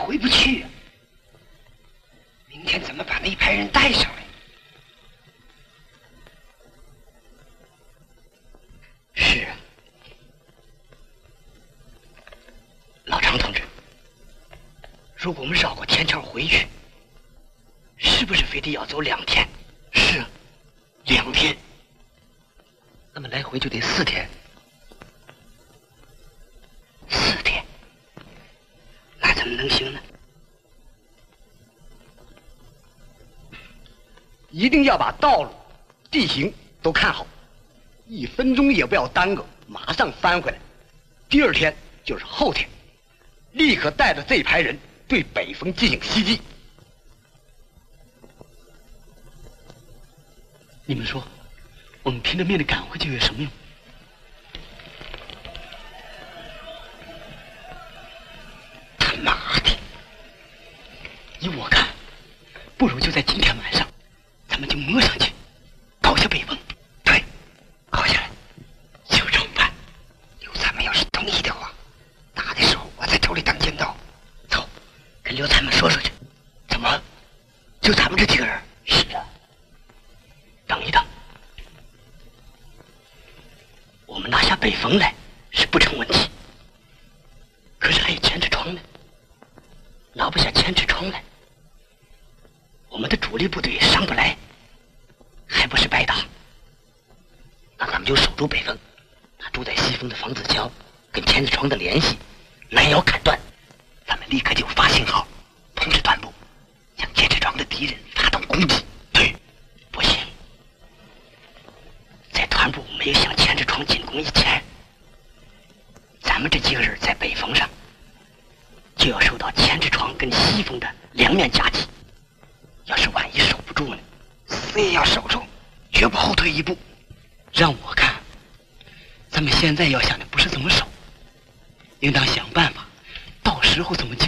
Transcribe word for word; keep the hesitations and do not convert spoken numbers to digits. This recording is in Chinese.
回不去啊。明天怎么把那一排人带上来？是啊，老常同志，如果我们绕过天桥回去，是不是非得要走两天？是，两天。那么来回就得四天。四天，那怎么能行呢？ 一定要把道路、地形都看好，一分钟也不要耽搁，马上翻回来。第二天就是后天，立刻带着这一排人对北峰进行袭击。 你们说，我们拼着命的赶回去有什么用？他妈的！依我看，不如就在今天晚上，咱们就摸上去，搞下北峰。对，搞下来，就这么办。刘参们要是同意的话，打的时候我在头里当尖刀。走，跟刘参们说说去。怎么？就咱们这几个人？是的。等一等，我们拿下北峰来是不成问题，可是还有千尺窗呢。拿不下千尺窗来，我们的主力部队上不来，还不是白打。那咱们就守住北峰，把住在西峰的房子桥跟千尺窗的联系拦腰砍断，咱们立刻就发信号通知团部，向千尺窗的敌人发动攻击。对，不行，在团部没有向千尺窗进攻以前，咱们这几个人在北峰上就要受到千尺窗跟西峰的两面夹击。要是万一守不住呢，死也要守住，绝不后退一步。让我看，咱们现在要想的不是怎么守，应当想办法，到时候怎么